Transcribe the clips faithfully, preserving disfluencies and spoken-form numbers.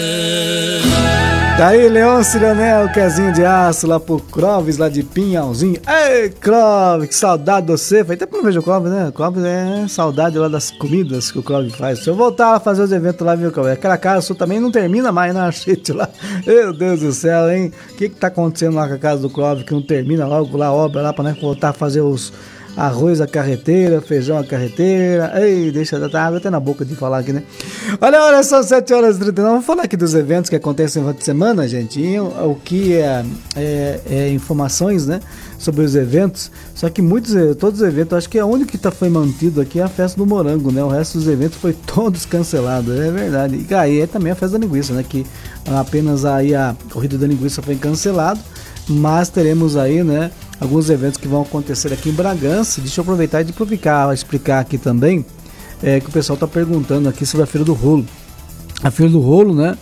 Daí, Leôncio Leonel, Quezinho de Aço, lá pro Clóvis, lá de Pinhalzinho. Ei, Clóvis, que saudade de você. Faz tempo que não vejo o Clóvis, né? O Clóvis é saudade lá das comidas que o Clóvis faz. Se eu voltar a fazer os eventos lá, viu, Clóvis? Aquela casa sua também não termina mais na Chite lá. Meu Deus do céu, hein? O que que tá acontecendo lá com a casa do Clóvis que não termina logo lá a obra lá pra nós voltar a fazer os... arroz à carreteira, feijão à carreteira. Ei, deixa dar água até na boca de falar aqui, né? Olha, olha, são sete horas e trinta e nove. Vamos falar aqui dos eventos que acontecem no final de semana, gente. E o, o que é, é, é informações, né? Sobre os eventos. Só que muitos, todos os eventos, acho que a única que tá, foi mantido aqui é a festa do morango, né? O resto dos eventos foi todos cancelados, é verdade. E aí é também a festa da linguiça, né? Que apenas aí a corrida da linguiça foi cancelada. Mas teremos aí, né? Alguns eventos que vão acontecer aqui em Bragança. Deixa eu aproveitar e explicar, explicar aqui também, é, que o pessoal está perguntando aqui sobre a Feira do Rolo. A Feira do Rolo, né,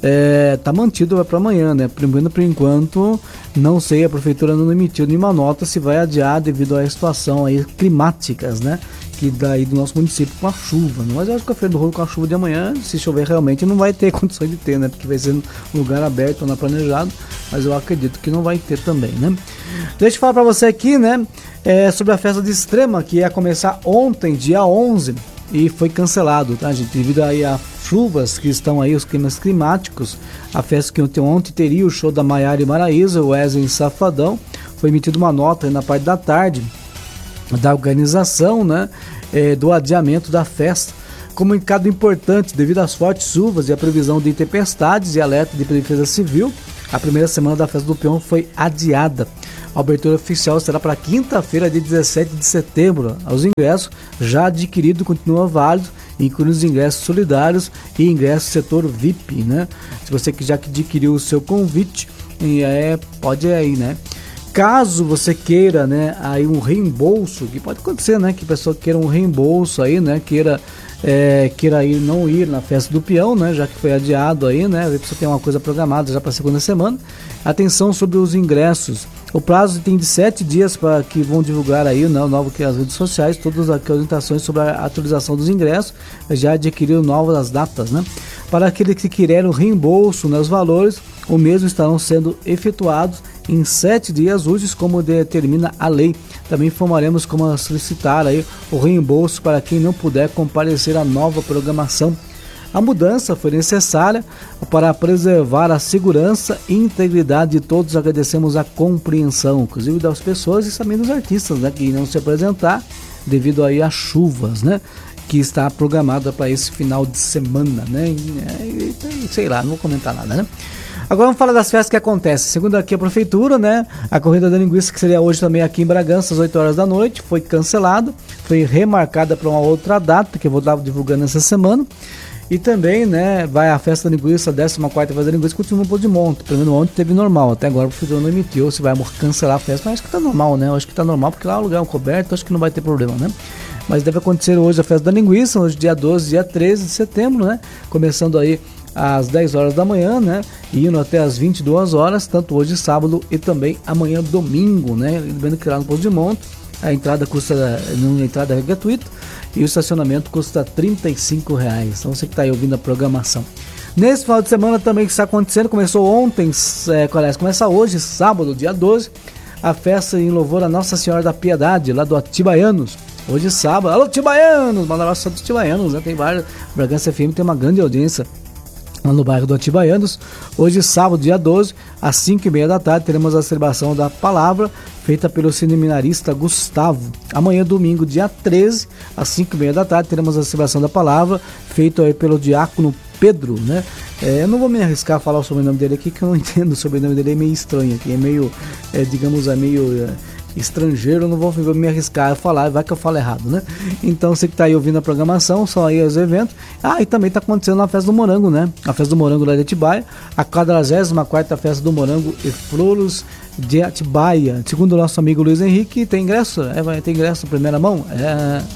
é, tá mantido para amanhã, né, por enquanto, por enquanto, não sei, a prefeitura não emitiu nenhuma nota se vai adiar devido à situação aí climáticas, né, que daí do nosso município com a chuva. Mas eu acho que a Feira do Rolo com a chuva de amanhã, se chover realmente, não vai ter condições de ter, né, porque vai ser um lugar aberto, não é planejado, mas eu acredito que não vai ter também, né. Deixa eu falar para você aqui, né, é, sobre a festa de Extrema, que ia começar ontem, dia onze, e foi cancelado, tá, gente, devido aí a chuvas que estão aí, os climas climáticos. A festa que ontem, ontem teria o show da Maiara e Maraísa, o Wesley Safadão. Foi emitida uma nota aí na parte da tarde da organização, né, é, do adiamento da festa. Comunicado importante, devido às fortes chuvas e a previsão de tempestades e alerta de defesa civil, a primeira semana da festa do peão foi adiada. A abertura oficial será para quinta-feira, dia dezessete de setembro. Os ingressos já adquiridos continuam válidos, incluindo os ingressos solidários e ingressos setor V I P, né? Se você que já adquiriu o seu convite, é, pode ir aí, né? Caso você queira, né, aí um reembolso, que pode acontecer, né, que a pessoa queira um reembolso aí, né, queira É, queira ir, não ir na festa do peão, né, já que foi adiado aí, né, a pessoa tem uma coisa programada já para a segunda semana. Atenção sobre os ingressos. O prazo tem de sete dias para que vão divulgar aí, né, o novo que as redes sociais, todas as orientações sobre a atualização dos ingressos, já adquiriram novas datas, né. Para aqueles que querem o reembolso, né, os valores, o mesmo estarão sendo efetuados em sete dias úteis, como determina a lei. Também informaremos como solicitar aí o reembolso para quem não puder comparecer à nova programação. A mudança foi necessária para preservar a segurança e integridade de todos. Agradecemos a compreensão, inclusive das pessoas e também dos artistas, né, que irão se apresentar devido aí às chuvas, né, que está programada para esse final de semana, né? E, sei lá, não vou comentar nada, né? Agora vamos falar das festas que acontecem. Segundo aqui a prefeitura, né, a corrida da linguiça, que seria hoje também aqui em Bragança, às oito horas da noite, foi cancelada, foi remarcada para uma outra data, que eu vou estar divulgando essa semana. E também, né, vai a festa da linguiça, a décima quarta festa da linguiça, continua no Poço de Monte. Primeiro ontem teve normal, até agora a prefeitura não emitiu se vai cancelar a festa, mas acho que tá normal, né? Eu acho que tá normal, porque lá o lugar é um coberto, acho que não vai ter problema, né? Mas deve acontecer hoje a festa da linguiça, hoje dia doze, dia treze de setembro, né? Começando aí às dez horas da manhã, né, e indo até às vinte e duas horas, tanto hoje sábado e também amanhã domingo, né, lembrando que lá no Poço de Monte a entrada custa, a entrada é gratuita e o estacionamento custa trinta e cinco reais, então você que está aí ouvindo a programação. Nesse final de semana também que está acontecendo, começou ontem, é, começa hoje, sábado, dia doze, a festa em louvor a Nossa Senhora da Piedade, lá do Atibaianos. Hoje sábado, alô Atibaianos, manda lá só dos Atibaianos, né, tem vários, Bragança F M tem uma grande audiência lá no bairro do Atibaianos. Hoje, sábado, dia doze, às cinco e meia da tarde, teremos a celebração da palavra, feita pelo seminarista Gustavo. Amanhã, domingo, dia treze, às cinco e meia da tarde, teremos a celebração da palavra, feita aí pelo diácono Pedro, né? É, eu não vou me arriscar a falar o sobrenome dele aqui, que eu não entendo, o sobrenome dele é meio estranho aqui, é meio, é, digamos, é meio... É, estrangeiro, eu não vou me arriscar a falar, vai que eu falo errado, né? Então você que tá aí ouvindo a programação, são aí os eventos. Ah, e também tá acontecendo a festa do morango, né? A festa do morango lá de Atibaia, a quadragésima quarta festa do morango e floros de Atibaia. Segundo o nosso amigo Luiz Henrique, tem ingresso? É, vai ter ingresso em primeira mão? É,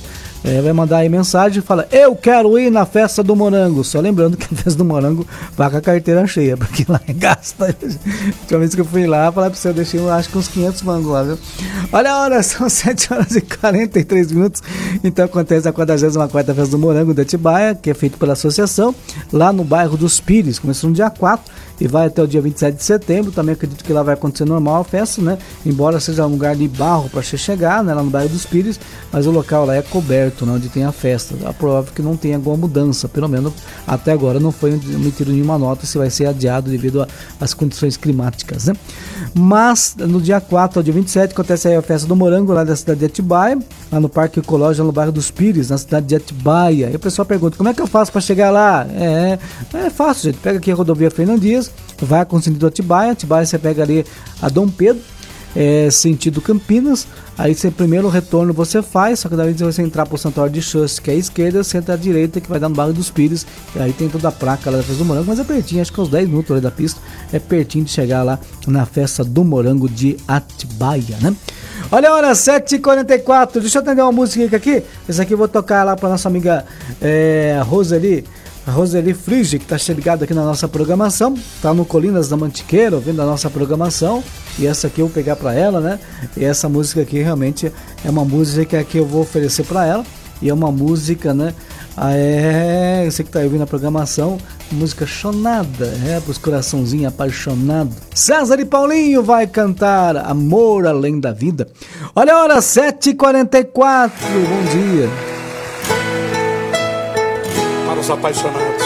É, vai mandar aí mensagem e fala, eu quero ir na festa do morango. Só lembrando que a festa do morango vai com a carteira cheia, porque lá é gasta. A última vez que eu fui lá, falar pra você, eu deixei acho que uns quinhentos mangos lá, viu? Olha a hora, são sete horas e quarenta e três minutos. Então acontece a quadragésima quarta festa do morango de Atibaia, que é feito pela associação, lá no bairro dos Pires. Começou no dia quatro e vai até o dia vinte e sete de setembro. Também acredito que lá vai acontecer normal a festa, né? Embora seja um lugar de barro para chegar, né? Lá no bairro dos Pires, mas o local lá é coberto, né, onde tem a festa. É provável que não tenha alguma mudança, pelo menos até agora não foi emitido nenhuma nota se vai ser adiado devido às condições climáticas, né? Mas no dia quatro ao dia vinte e sete acontece aí a festa do morango lá da cidade de Atibaia, lá no Parque Ecológico, no bairro dos Pires, na cidade de Atibaia. E o pessoal pergunta, como é que eu faço para chegar lá? É, é fácil, gente. Pega aqui a rodovia Fernão Dias, vai com o sentido Atibaia, Atibaia você pega ali a Dom Pedro, É, sentido Campinas, aí você primeiro o retorno você faz, só que daí você entrar pro Santuário de Xuxa, que é a esquerda, você entra à direita, que vai dar no bairro dos Pires, e aí tem toda a placa lá da festa do morango, mas é pertinho, acho que é uns dez minutos ali da pista, é pertinho de chegar lá na festa do morango de Atibaia, né? Olha a hora, sete e quarenta e quatro, deixa eu atender uma música aqui, essa aqui eu vou tocar lá pra nossa amiga é, Roseli, a Roseli Frige, que está ligada aqui na nossa programação, tá no Colinas da Mantiqueira, ouvindo a nossa programação, e essa aqui eu vou pegar para ela, né? E essa música aqui realmente é uma música que eu vou oferecer para ela, e é uma música, né? Ah, é, você que tá ouvindo a programação, música chonada, é, pros coraçãozinhos apaixonados. César e Paulinho vai cantar Amor Além da Vida. Olha a hora, sete e quarenta e quatro, bom dia. Para os apaixonados.